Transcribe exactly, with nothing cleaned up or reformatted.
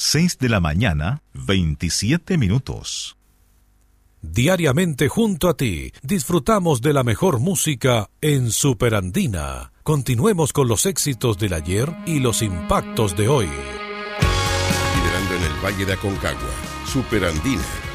seis de la mañana, veintisiete minutos. Diariamente junto a ti, disfrutamos de la mejor música en Superandina. Continuemos con los éxitos del ayer y los impactos de hoy. Liderando en el Valle de Aconcagua, Superandina.